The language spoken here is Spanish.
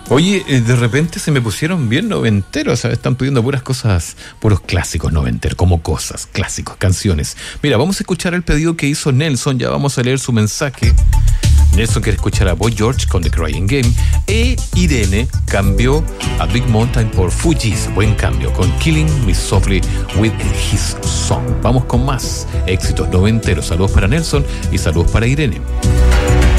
Oye, de repente se me pusieron bien noventeros, ¿sabes? Están pidiendo puras cosas, puros clásicos noventeros, como cosas, clásicos, canciones. Mira, vamos a escuchar el pedido que hizo Nelson, ya vamos a leer su mensaje. Nelson quiere escuchar a Boy George con The Crying Game. E Irene cambió a Big Mountain por Fugees, buen cambio, con Killing Me Softly with His Song. Vamos con más éxitos noventeros. Saludos para Nelson y saludos para Irene.